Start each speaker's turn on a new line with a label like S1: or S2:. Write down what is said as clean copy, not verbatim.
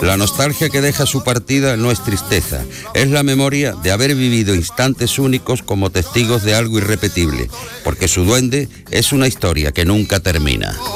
S1: La nostalgia que deja su partida no es tristeza, es la memoria de haber vivido instantes únicos como testigos de algo irrepetible, porque su duende es una historia que nunca termina.